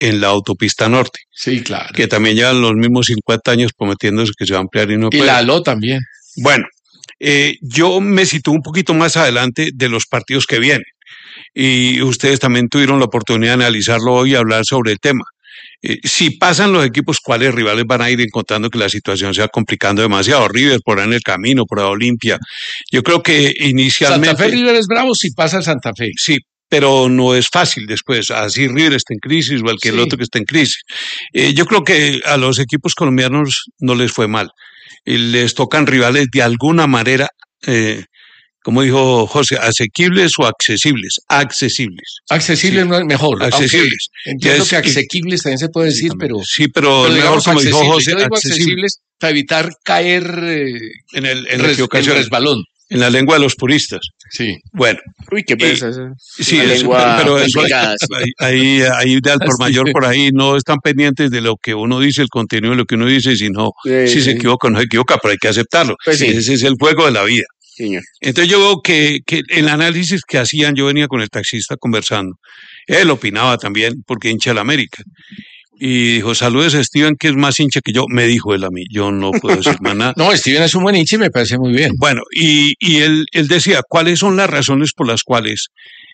en la autopista norte, Sí, claro. que también llevan los mismos 50 años prometiéndose que se va a ampliar y no Y puede. la ALO también. Bueno, yo me sitúo un poquito más adelante de los partidos que vienen, y ustedes también tuvieron la oportunidad de analizarlo hoy y hablar sobre el tema. Si pasan los equipos, ¿cuáles rivales van a ir encontrando que la situación se va complicando demasiado? River por ahí en el camino, por ahí Olimpia. Yo creo que inicialmente... Santa Fe River es bravo si pasa el Santa Fe. Sí, pero no es fácil después, así River está en crisis o el otro que está en crisis. Yo creo que a los equipos colombianos no les fue mal. Les tocan rivales de alguna manera, como dijo José, asequibles o accesibles. Accesibles no es mejor. Accesibles. Entiendo que asequibles también se puede decir, pero... Sí, pero mejor, como dijo José, yo digo accesibles para evitar caer en el resbalón. En la lengua de los puristas. Sí. Bueno. Uy, qué pesa esa. Sí, Pero eso ahí de al por mayor por ahí no están pendientes de lo que uno dice, el contenido de lo que uno dice, sino si se equivoca o no se equivoca, pero hay que aceptarlo. Pues sí. Ese es el juego de la vida. Señor. Entonces yo veo que el análisis que hacían, yo venía con el taxista conversando, él opinaba también, porque hincha de la América. Y dijo, saludes a Steven, que es más hincha que yo. Me dijo él a mí, yo no puedo decir más nada. No, Steven es un buen hincha y me parece muy bien. Bueno, y él decía, ¿cuáles son las razones por las cuales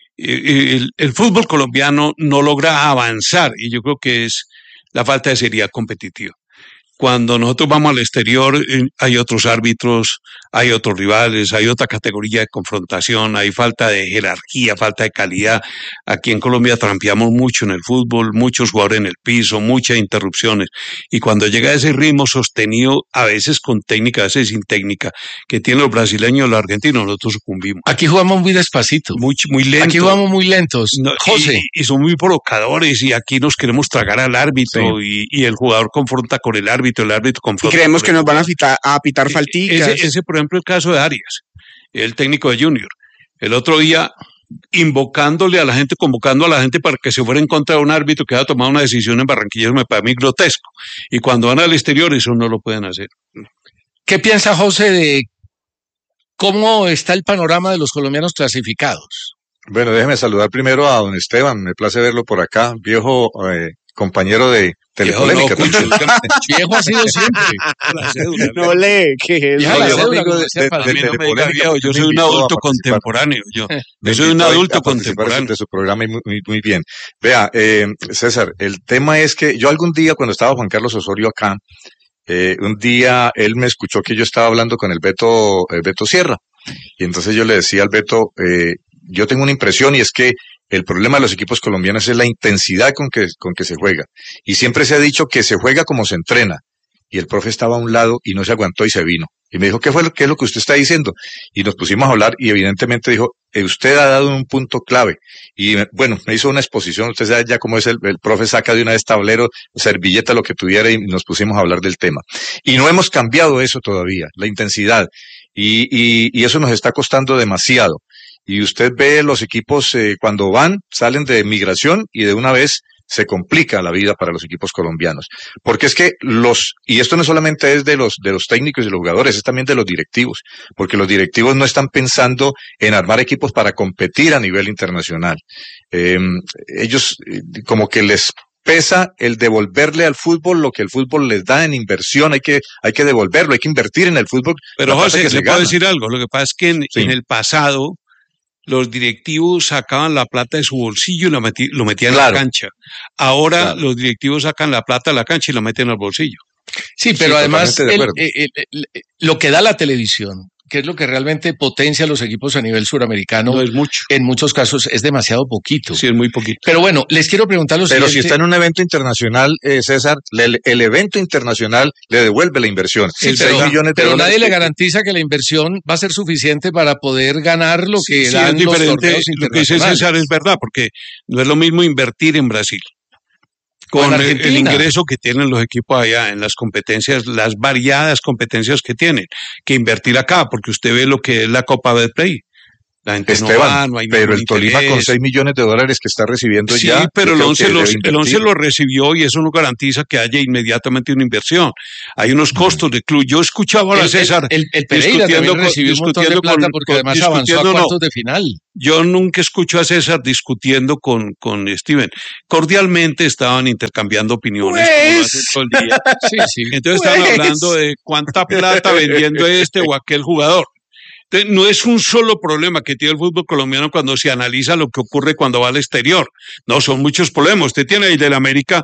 el fútbol colombiano no logra avanzar? Y yo creo que es la falta de seriedad competitiva. Cuando nosotros vamos al exterior, hay otros árbitros, hay otros rivales, hay otra categoría de confrontación, hay falta de jerarquía, falta de calidad. Aquí en Colombia trampeamos mucho en el fútbol, muchos jugadores en el piso, muchas interrupciones. Y cuando llega ese ritmo sostenido, a veces con técnica, a veces sin técnica, que tienen los brasileños y los argentinos, nosotros sucumbimos. Aquí jugamos muy despacito. Muy lento. Aquí jugamos muy lentos. No, José. Y son muy provocadores, y aquí nos queremos tragar al árbitro, y el jugador confronta con el árbitro confronta. Y creemos que nos van a pitar falticas. Ese, por ejemplo, el caso de Arias, el técnico de Junior. El otro día, invocándole a la gente, convocando a la gente para que se fuera en contra de un árbitro que había tomado una decisión en Barranquilla, me parece a mí grotesco. Y cuando van al exterior, eso no lo pueden hacer. ¿Qué piensa José de cómo está el panorama de los colombianos clasificados? Bueno, déjeme saludar primero a don Esteban, me place verlo por acá, viejo compañero de Telepolémica. Viejo ha sido siempre. No lee, que es amigo de Telepolémica. Yo soy un adulto contemporáneo. Yo soy un adulto contemporáneo. De su programa y muy bien. Vea, César, el tema es que yo algún día cuando estaba Juan Carlos Osorio acá, un día él me escuchó que yo estaba hablando con el Beto Sierra. Y entonces yo le decía al Beto, yo tengo una impresión, y es que el problema de los equipos colombianos es la intensidad con que se juega. Y siempre se ha dicho que se juega como se entrena. Y el profe estaba a un lado y no se aguantó y se vino. Y me dijo, ¿qué es lo que usted está diciendo? Y nos pusimos a hablar y evidentemente dijo, usted ha dado un punto clave. Y bueno, me hizo una exposición, usted sabe ya cómo es el profe, saca de una vez tablero, servilleta, lo que tuviera, y nos pusimos a hablar del tema. Y no hemos cambiado eso todavía, la intensidad. Y eso nos está costando demasiado. Y usted ve los equipos cuando salen de migración y de una vez se complica la vida para los equipos colombianos. Porque es que y esto no solamente es de los técnicos y los jugadores, es también de los directivos. Porque los directivos no están pensando en armar equipos para competir a nivel internacional. Ellos como que les pesa el devolverle al fútbol lo que el fútbol les da en inversión, hay que devolverlo, hay que invertir en el fútbol. Pero José, ¿le puedo decir algo? Lo que pasa es que en el pasado los directivos sacaban la plata de su bolsillo y lo metían en la cancha. Ahora los directivos sacan la plata de la cancha y lo meten al bolsillo. Sí, pero además lo que da la televisión, que es lo que realmente potencia a los equipos a nivel suramericano, no es mucho. En muchos casos es demasiado poquito. Sí, es muy poquito. Pero bueno, les quiero preguntar lo siguiente. Pero si está en un evento internacional, César, el evento internacional le devuelve la inversión. Sí, pero nadie le garantiza que la inversión va a ser suficiente para poder ganar lo que dan los torneos internacionales. Lo que dice César es verdad, porque no es lo mismo invertir en Brasil con el ingreso que tienen los equipos allá en las competencias, las variadas competencias que tienen, que invertir acá, porque usted ve lo que es la Copa Betplay. La gente Esteban, no hay pero el Tolima interés. con 6 millones de dólares que está recibiendo Sí, ya. pero el yo creo 11, que debe el 11 invertir. lo recibió y eso no garantiza que haya inmediatamente una inversión. Hay unos costos de club. Yo escuchaba a César El Pereira también recibió un montón de plata porque además avanzó a cuartos de final. Yo nunca escucho a César discutiendo con Steven. Cordialmente estaban intercambiando opiniones. Como lo hacen todo el día. Sí. Entonces estaban hablando de cuánta plata vendiendo este o aquel jugador. Entonces, no es un solo problema que tiene el fútbol colombiano cuando se analiza lo que ocurre cuando va al exterior. No, son muchos problemas. Usted tiene ahí del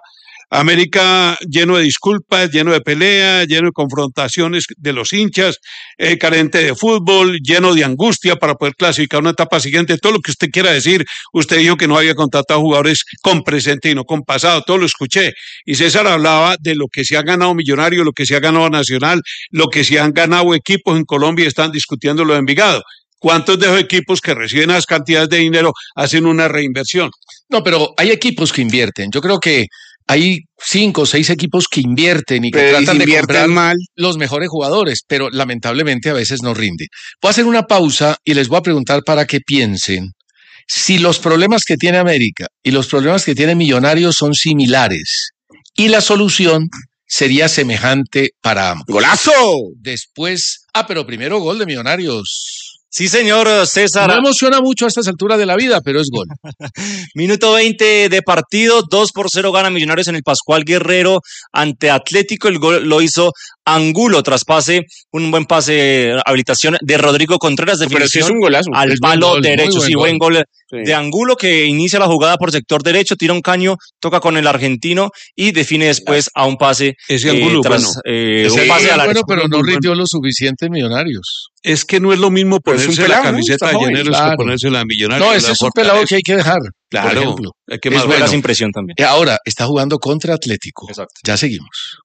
América lleno de disculpas, lleno de peleas, lleno de confrontaciones de los hinchas, carente de fútbol, lleno de angustia para poder clasificar una etapa siguiente. Todo lo que usted quiera decir, usted dijo que no había contratado jugadores con presente y no con pasado, todo lo escuché. Y César hablaba de lo que se ha ganado Millonario, lo que se ha ganado Nacional, lo que se han ganado equipos en Colombia y están discutiendo lo de Envigado. ¿Cuántos de esos equipos que reciben esas cantidades de dinero hacen una reinversión? No, pero hay equipos que invierten. Yo creo que hay 5 o 6 equipos que invierten y que tratan de comprar los mejores jugadores, pero lamentablemente a veces no rinde. Voy a hacer una pausa y les voy a preguntar para que piensen si los problemas que tiene América y los problemas que tiene Millonarios son similares y la solución sería semejante para ambos. ¡Golazo! Después, pero primero gol de Millonarios. Sí, señor César. No emociona mucho a estas alturas de la vida, pero es gol. Minuto 20 de partido, 2-0 gana Millonarios en el Pascual Guerrero ante Atlético. El gol lo hizo Angulo tras un buen pase, habilitación de Rodrigo Contreras, definición pero sí es un golazo. al Es palo buen gol, derecho. muy Sí, buen gol Sí. de Angulo que inicia la jugada por sector derecho, tira un caño, toca con el argentino y define después a un pase. Ese Angulo, tras, bueno. un pase al área. Bueno, pero no rindió lo suficiente en Millonarios. Es que no es lo mismo Pero es un ponerse pelado, la ¿no? camiseta Está de joven, Llaneros claro. que ponerse la Millonarios. No, ese es un pelado que hay que dejar, Claro, por ejemplo. hay que Es más buena bueno. impresión también. Ahora, está jugando contra Atlético. Exacto. Ya seguimos.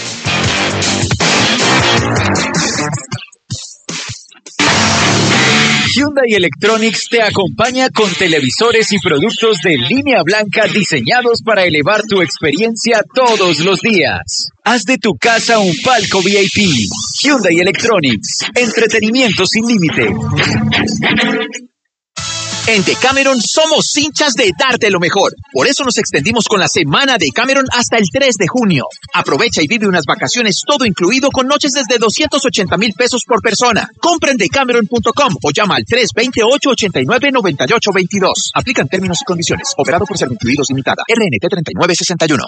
Hyundai Electronics te acompaña con televisores y productos de línea blanca diseñados para elevar tu experiencia todos los días. Haz de tu casa un palco VIP. Hyundai Electronics. Entretenimiento sin límite. En Decameron somos hinchas de darte lo mejor. Por eso nos extendimos con la semana de Decameron hasta el 3 de junio. Aprovecha y vive unas vacaciones todo incluido con noches desde 280,000 pesos por persona. Compra en decameron.com o llama al 328-89-9822. Aplican términos y condiciones. Operado por Servincluidos Limitada. RNT 3961.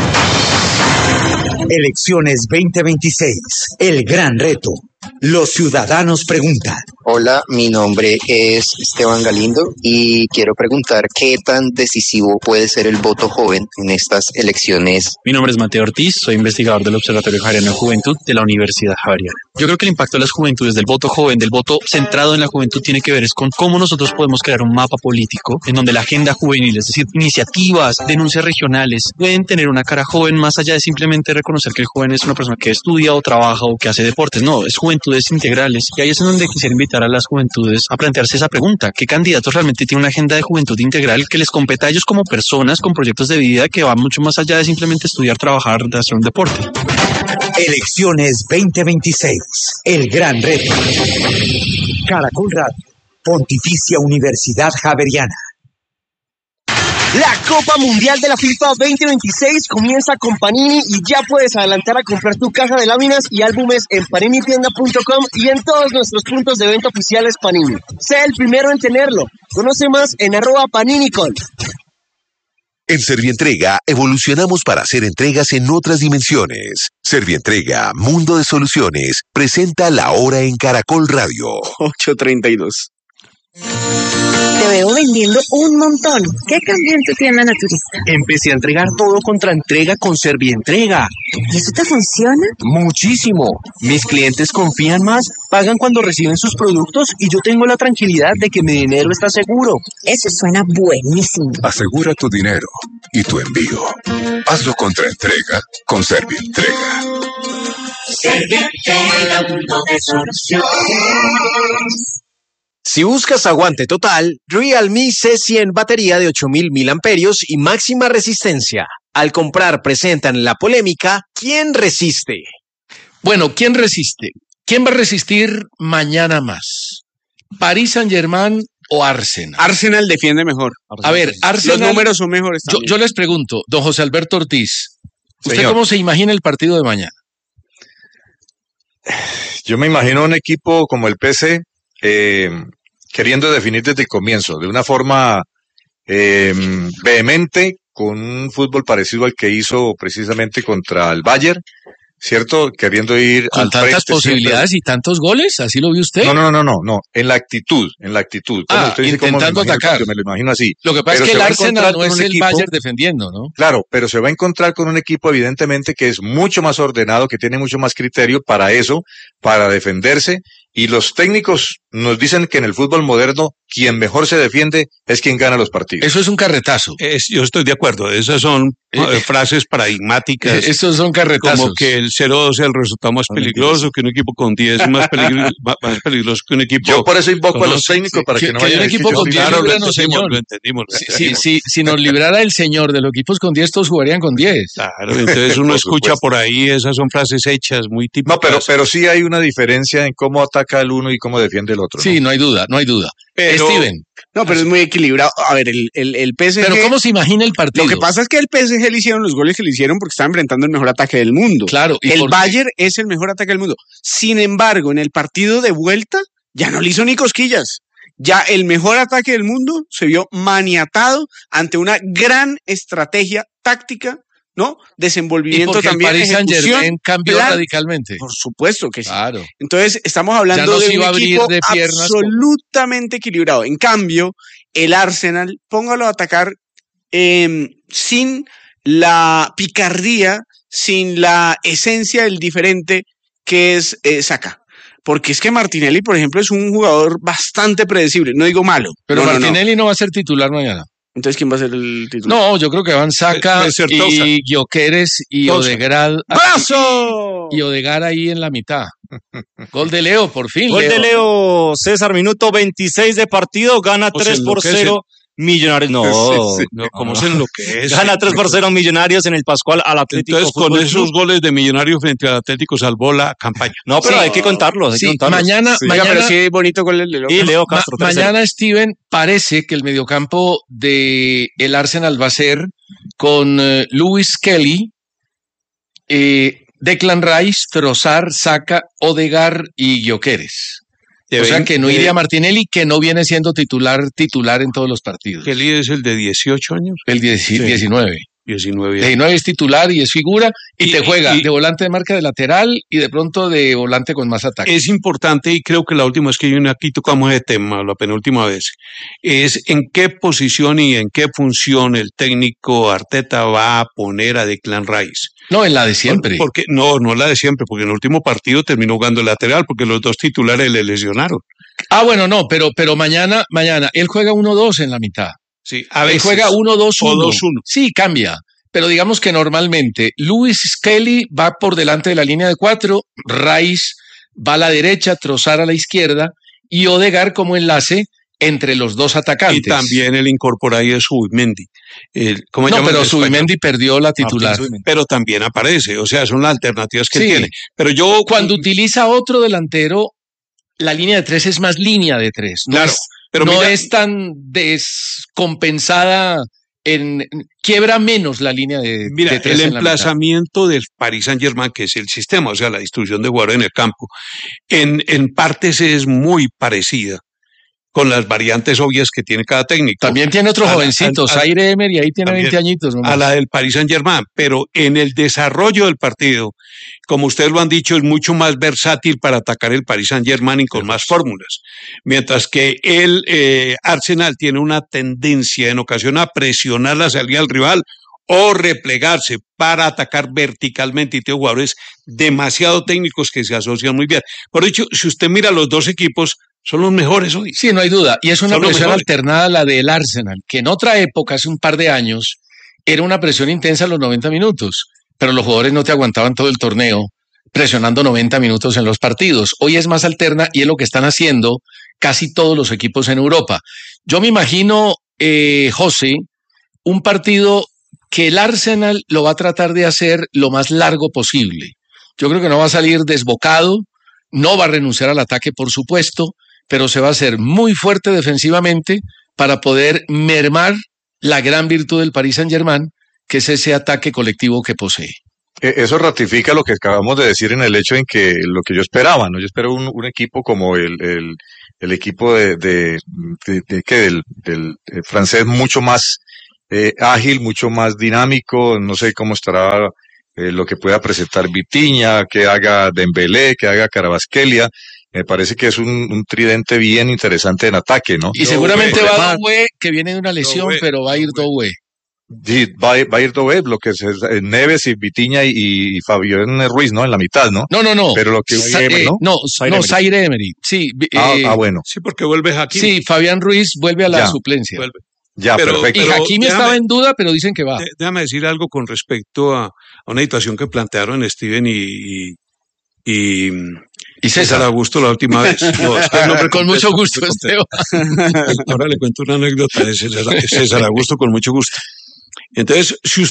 Elecciones 2026. El gran reto. Los ciudadanos preguntan. Hola, mi nombre es Esteban Galindo y quiero preguntar qué tan decisivo puede ser el voto joven en estas elecciones. Mi nombre es Mateo Ortiz, soy investigador del Observatorio Javeriano de Juventud de la Universidad Javeriana. Yo creo que el impacto de las juventudes, del voto joven, del voto centrado en la juventud, tiene que ver es con cómo nosotros podemos crear un mapa político en donde la agenda juvenil, es decir, iniciativas, denuncias regionales, pueden tener una cara joven más allá de simplemente reconocer que el joven es una persona que estudia o trabaja o que hace deportes. No, es juventudes integrales. Y ahí es en donde quisiera invitar a las juventudes a plantearse esa pregunta. ¿Qué candidatos realmente tienen una agenda de juventud integral que les compete a ellos como personas con proyectos de vida que va mucho más allá de simplemente estudiar, trabajar, de hacer un deporte? Elecciones 2026. El gran reto. Caracol Radio. Pontificia Universidad Javeriana. La Copa Mundial de la FIFA 2026 comienza con Panini y ya puedes adelantar a comprar tu caja de láminas y álbumes en paninitienda.com y en todos nuestros puntos de venta oficiales Panini. Sé el primero en tenerlo. Conoce más en @paninicol. En Servientrega evolucionamos para hacer entregas en otras dimensiones. Servientrega, Mundo de Soluciones, presenta La Hora en Caracol Radio. 8:32. Te veo vendiendo un montón. ¿Qué cambió en tu tienda naturista? Empecé a entregar todo contra entrega con Servientrega. ¿Y eso te funciona? Muchísimo. Mis clientes confían más, pagan cuando reciben sus productos y yo tengo la tranquilidad de que mi dinero está seguro. Eso suena buenísimo. Asegura tu dinero y tu envío. Hazlo contra entrega con Servientrega. Servientrega, Mundo de Soluciones. Si buscas aguante total, Realme C100 batería de 8.000 mAh y máxima resistencia. Al comprar presentan la polémica ¿quién resiste? Bueno, ¿quién resiste? ¿Quién va a resistir mañana más? ¿Paris Saint-Germain o Arsenal? Arsenal defiende mejor. A ver, Arsenal. Los números son mejores. Yo les pregunto, don José Alberto Ortiz, ¿usted Señor. cómo se imagina el partido de mañana? Yo me imagino un equipo como el PC queriendo definir desde el comienzo, de una forma vehemente, con un fútbol parecido al que hizo precisamente contra el Bayern, ¿cierto? Queriendo ir Con al tantas frente posibilidades siempre. y tantos goles, ¿así lo vio usted? No, en la actitud. Ah, Usted dice cómo intentando me imagino, atacar. yo me lo imagino así. Lo que pasa Pero es que se el va a Arsenal encontrar no con es un el equipo- Bayern defendiendo, ¿no? Claro, pero se va a encontrar con un equipo evidentemente que es mucho más ordenado, que tiene mucho más criterio para eso, para defenderse. Y los técnicos nos dicen que en el fútbol moderno quien mejor se defiende es quien gana los partidos. Eso es un carretazo. Yo estoy de acuerdo. Esas son frases paradigmáticas. Esos son carretazos. Como que el 0-2 es el resultado más peligroso, que un equipo con 10 es más peligroso que un equipo. Yo por eso invoco con a los 11. técnicos para que no un vayan a equipo decir, con 10 Claro, líbranos, señor. lo entendimos. Si nos librara el señor de los equipos con 10, todos jugarían con 10. Claro, entonces uno Por escucha supuesto. por ahí, esas son frases hechas muy típicas. No, pero sí hay una diferencia en cómo ataca el uno y cómo defiende el otro. ¿no? Sí, no hay duda. Pero- Steven, No, pero es muy equilibrado. A ver, el PSG... ¿pero cómo se imagina el partido? Lo que pasa es que el PSG le hicieron los goles que le hicieron porque estaba enfrentando el mejor ataque del mundo. Claro. ¿y El por qué? Bayern es el mejor ataque del mundo. Sin embargo, en el partido de vuelta ya no le hizo ni cosquillas. Ya el mejor ataque del mundo se vio maniatado ante una gran estrategia táctica, ¿no? Y Desenvolvimiento porque también, el Paris ejecución, Saint-Germain cambió plan. radicalmente. Por supuesto que sí. Claro. Entonces, estamos hablando Ya no se de iba a un abrir equipo de piernas absolutamente equilibrado. En cambio, el Arsenal, póngalo a atacar sin la picardía, sin la esencia del diferente que es Saka. Porque es que Martinelli, por ejemplo, es un jugador bastante predecible. No digo malo. Pero no, Martinelli no va a ser titular mañana. Entonces, ¿quién va a ser el titular? No, yo creo que van Saka Debe ser Tosa. y Gyökeres y Tosa. Odegaard. ¡Brazo! Y Odegaard ahí en la mitad. Gol de Leo, por fin. Gol de Leo, César, minuto 26 de partido, gana O sea, 3 por enloquece. 0. Millonarios, no. Sí, no, ¿cómo se enloquece? Gana 3 por 0 Millonarios en el Pascual al Atlético. Entonces, con Fútbol esos Club. goles de Millonario frente al Atlético salvó la campaña. No, pero Sí. hay que contarlos. Hay que Sí, contarlos. mañana, Oiga, mañana, pero sí, bonito con el de Leo. Y Leo Castro. 3-0. mañana, Steven, parece que el mediocampo de el Arsenal va a ser con Lewis Kelly, Declan Rice, Trossard, Saka, Odegaard y Gyökeres. O sea que no iría Martinelli, que no viene siendo titular en todos los partidos. Kelly es el de 18 años. El 19. 19 años. 19 es titular y es figura y te juega y- de volante de marca de lateral y de pronto de volante con más ataque. Es importante, y creo que la última vez que aquí tocamos ese tema, la penúltima vez, es en qué posición y en qué función el técnico Arteta va a poner a Declan Rice. No, en la de siempre. Porque, no la de siempre, porque en el último partido terminó jugando el lateral, porque los dos titulares le lesionaron. Ah, bueno, no, pero mañana él juega 1-2 en la mitad. Sí, a Él veces. juega 1-2-1. O 2-1. Sí, cambia. Pero digamos que normalmente Lewis Kelly va por delante de la línea de 4, Rice va a la derecha, Trossard a la izquierda y Odegaard como enlace entre los dos atacantes. Y también él incorpora ahí a Zubimendi. ¿Cómo No, llaman pero en español? Zubimendi perdió la titular. Pero también aparece, o sea, son las alternativas que Sí. él tiene. Pero yo... Cuando utiliza otro delantero, la línea de 3 es más línea de 3. No, Claro, pero no mira- es tan descompensada, quiebra menos la línea de, Mira, de 3 el en la mitad. emplazamiento del Paris Saint-Germain, que es el sistema, o sea, la distribución de jugadores en el campo, en partes es muy parecida con las variantes obvias que tiene cada técnico. También tiene otro jovencito, Zaire Emery, ahí tiene también 20 añitos. nomás. a la del Paris Saint-Germain, pero en el desarrollo del partido, como ustedes lo han dicho, es mucho más versátil para atacar el Paris Saint-Germain y con más fórmulas. Mientras que el Arsenal tiene una tendencia en ocasión a presionar la salida del rival o replegarse para atacar verticalmente y tiene jugadores demasiado técnicos que se asocian muy bien. Por hecho, si usted mira los dos equipos, son los mejores hoy. Sí, no hay duda. Y es una Son los presión mejores. alternada a la del Arsenal, que en otra época, hace un par de años, era una presión intensa a los 90 minutos, pero los jugadores no te aguantaban todo el torneo presionando 90 minutos en los partidos. Hoy es más alterna y es lo que están haciendo casi todos los equipos en Europa. Yo me imagino, José, un partido que el Arsenal lo va a tratar de hacer lo más largo posible. Yo creo que no va a salir desbocado, no va a renunciar al ataque, por supuesto, pero se va a hacer muy fuerte defensivamente para poder mermar la gran virtud del Paris Saint-Germain, que es ese ataque colectivo que posee. Eso ratifica lo que acabamos de decir en el hecho en que lo que yo esperaba, ¿no? Yo espero un equipo como el equipo del francés mucho más ágil, mucho más dinámico. No sé cómo estará lo que pueda presentar Vitinha, que haga Dembélé, que haga Kvaratskhelia. Me parece que es un tridente bien interesante en ataque, ¿no? Y seguramente va Doué, que viene de una lesión, pero va a ir Doué. Sí, va a ir Doué, lo que es Neves y Vitinha y Fabián Ruiz, ¿no? En la mitad, ¿no? No. Pero lo que Zaire Emery. Sí. Bueno. Sí, porque vuelve Hakimi. Sí, Fabián Ruiz vuelve a la suplencia. Vuelve. Ya, perfecto. Y Hakimi estaba en duda, pero dicen que va. Déjame decir algo con respecto a una situación que plantearon Steven y César Augusto la última vez. Con mucho gusto, Esteban. Ahora le cuento una anécdota de César Augusto con mucho gusto. Entonces, si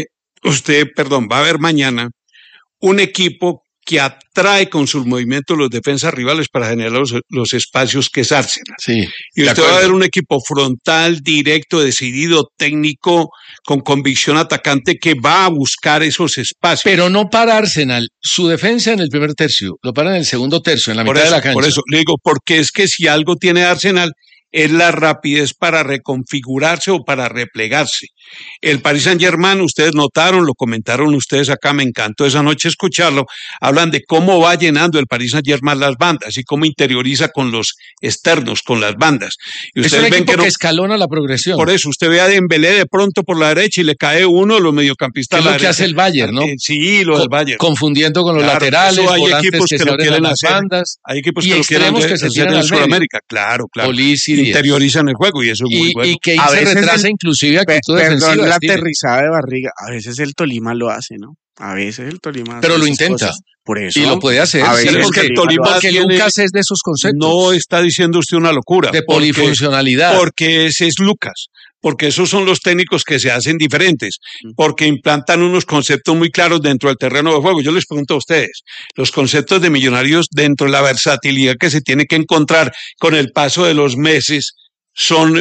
va a ver mañana un equipo que atrae con sus movimientos los defensas rivales para generar los espacios que es Arsenal. Sí, y usted va a ver un equipo frontal, directo, decidido, técnico, con convicción atacante que va a buscar esos espacios. Pero no para Arsenal. Su defensa en el primer tercio, lo para en el segundo tercio, en la mitad de la cancha. Por eso le digo, porque es que si algo tiene Arsenal es la rapidez para reconfigurarse o para replegarse. El Paris Saint-Germain, ustedes notaron, lo comentaron ustedes acá, me encantó esa noche escucharlo, hablan de cómo va llenando el Paris Saint-Germain las bandas y cómo interioriza con los externos, con las bandas. Y es un equipo que escalona la progresión. Por eso, usted ve a Dembélé de pronto por la derecha y le cae uno de los mediocampistas. Es lo que hace el Bayern, ¿no? Sí, lo del Bayern. Confundiendo con los laterales, hay equipos que lo quieren hacer, bandas, hay equipos que lo quieren hacer en Sudamérica. Claro. Interiorizan el juego y eso es muy bueno. Y que se retrasa inclusive actitud defensiva. Perdón la aterrizada de barriga. A veces el Tolima lo hace, ¿no? A veces el Tolima pero lo intenta. Cosas. Por eso. Y lo puede hacer. A veces porque el Tolima Lucas es de esos conceptos. No está diciendo usted una locura. De polifuncionalidad. Porque ese es Lucas. Porque esos son los técnicos que se hacen diferentes. Porque implantan unos conceptos muy claros dentro del terreno de juego. Yo les pregunto a ustedes, los conceptos de Millonarios dentro de la versatilidad que se tiene que encontrar con el paso de los meses son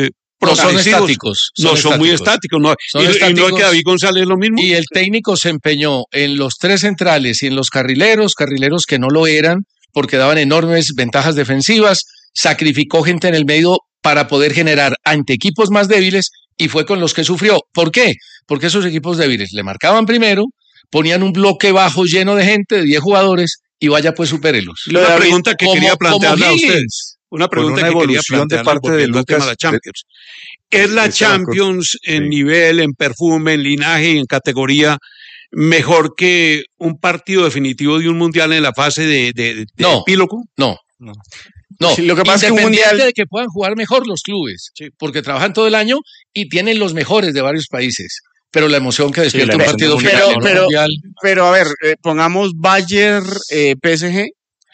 son estáticos. Son muy estáticos. No es que David González lo mismo. Y el técnico se empeñó en los tres centrales y en los carrileros que no lo eran porque daban enormes ventajas defensivas, sacrificó gente en el medio para poder generar ante equipos más débiles y fue con los que sufrió. ¿Por qué? Porque esos equipos débiles le marcaban primero, ponían un bloque bajo lleno de gente, de 10 jugadores y vaya pues supérelos. Una pregunta que quería plantearle a ustedes. Una pregunta que quería plantear de parte de Lucas. La Champions. ¿Es la Champions en nivel, en perfume, en linaje y en categoría mejor que un partido definitivo de un mundial en la fase de epílogo? No. Sí, lo que pasa es que un mundial de que puedan jugar mejor los clubes, porque trabajan todo el año y tienen los mejores de varios países. Pero la emoción que despierta un partido pero a ver, pongamos Bayern PSG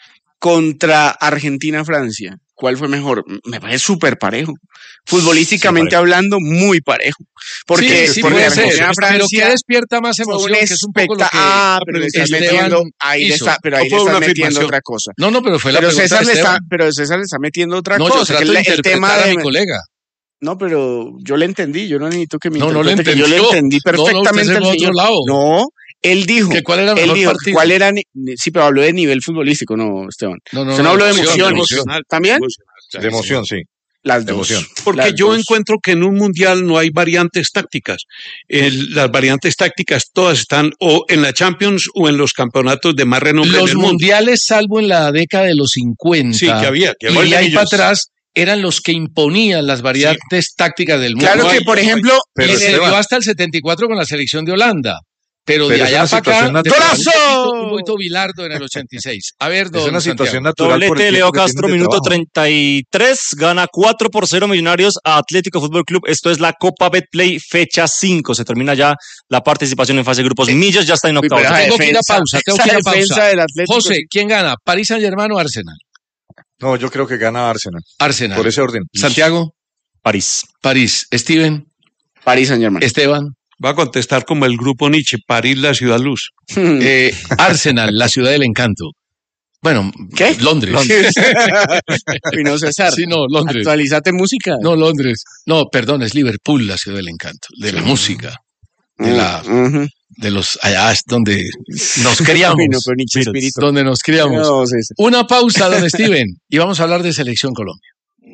contra Argentina-Francia. ¿Cuál fue mejor? Me parece súper parejo. Futbolísticamente hablando, muy parejo. Porque Argentina-Francia. Pero ¿qué despierta más emoción? Que es un poco lo que pero le estás metiendo, ahí le estás metiendo otra cosa. No, pero fue la pregunta pero César le está metiendo otra cosa. Yo trato el tema de mi colega. No, pero yo le entendí. Yo no necesito que me interprete, que yo le entendí perfectamente al señor. No, él dijo que cuál era el mejor partido. ¿Cuál era? Sí, pero habló de nivel futbolístico, ¿no, Esteban? No habló de emoción. ¿También? De emoción, sí. Las dos. Porque yo encuentro que en un mundial no hay variantes tácticas. Las variantes tácticas todas están o en la Champions o en los campeonatos de más renombre en el mundo. Los mundiales, salvo en la década de los 50. Sí, que había. Y de ahí para atrás eran los que imponían las variantes tácticas del mundo. Claro que, por ejemplo, se dio hasta el 74 con la selección de Holanda. Pero de allá para acá, un poquito Bilardo en el 86. A ver, es una situación natural. Doblete de Leo Castro, minuto 33, gana 4-0 Millonarios a Atlético Fútbol Club. Esto es la Copa Betplay, fecha 5. Se termina ya la participación en fase de grupos. Millos ya está en octavos. Tengo que ir a pausa. José, ¿quién gana? ¿Paris Saint-Germain o Arsenal? No, yo creo que gana Arsenal. Por ese orden. Santiago. París. Steven. Paris Saint-Germain. Esteban. Va a contestar como el grupo Nietzsche, París, la ciudad luz. Arsenal, la ciudad del encanto. Bueno, ¿qué? Londres. Y no, César. Sí, no, Londres. Actualízate música. No, Londres. No, perdón, es Liverpool la ciudad del encanto, de la música, de los allá es donde nos criamos. Donde nos criamos. No, César. Una pausa, don Steven, y vamos a hablar de Selección Colombia.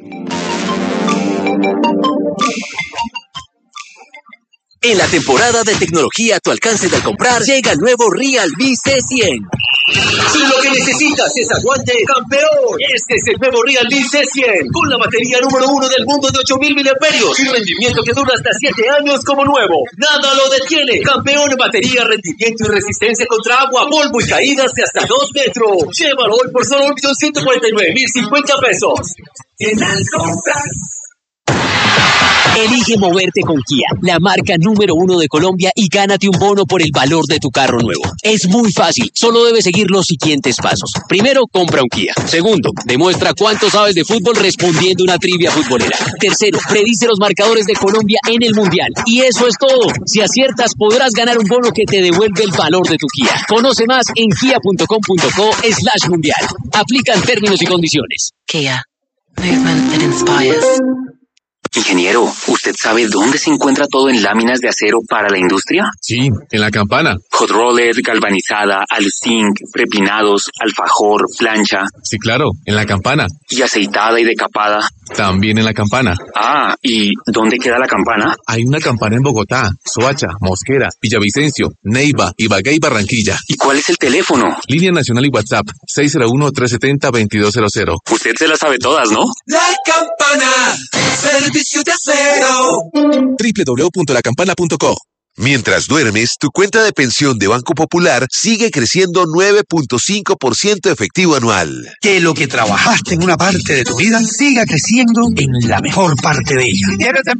En la temporada de tecnología a tu alcance al comprar, llega el nuevo Realme C100. Si lo que necesitas es aguante, campeón, este es el nuevo Realme C100, con la batería número 1 del mundo de 8000 miliamperios y rendimiento que dura hasta 7 años como nuevo. Nada lo detiene. Campeón en batería, rendimiento y resistencia contra agua, polvo y caídas de hasta 2 metros. Llévalo hoy por solo 149,050 pesos. En al compras. Elige moverte con Kia, la marca número 1 de Colombia, y gánate un bono por el valor de tu carro nuevo. Es muy fácil, solo debes seguir los siguientes pasos. Primero, compra un Kia. Segundo, demuestra cuánto sabes de fútbol respondiendo una trivia futbolera. Tercero, predice los marcadores de Colombia en el Mundial. Y eso es todo. Si aciertas, podrás ganar un bono que te devuelve el valor de tu Kia. Conoce más en kia.com.co/mundial. Aplican términos y condiciones. Kia. Movement that inspires. Ingeniero, ¿usted sabe dónde se encuentra todo en láminas de acero para la industria? Sí, en la Campana. Hot roller, galvanizada, aluzinc, prepinados, alfajor, plancha. Sí, claro, en la Campana. ¿Y aceitada y decapada? También en la Campana. Ah, ¿y dónde queda la Campana? Hay una Campana en Bogotá, Soacha, Mosquera, Villavicencio, Neiva, Ibagué y Barranquilla. ¿Y cuál es el teléfono? Línea nacional y WhatsApp, 601-370-2200. Usted se las sabe todas, ¿no? La Campana, servicio de acero. www.lacampana.co. Mientras duermes, tu cuenta de pensión de Banco Popular sigue creciendo 9.5% efectivo anual. Que lo que trabajaste en una parte de tu vida siga creciendo en la mejor parte de ella.